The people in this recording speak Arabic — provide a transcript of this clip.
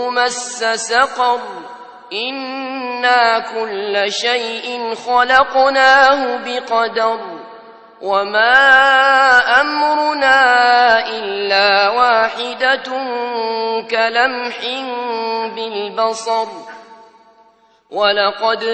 مس سقر إنا كل شيء خلقناه بقدر وما أمرنا إلا واحدة كلمح بالبصر ولقد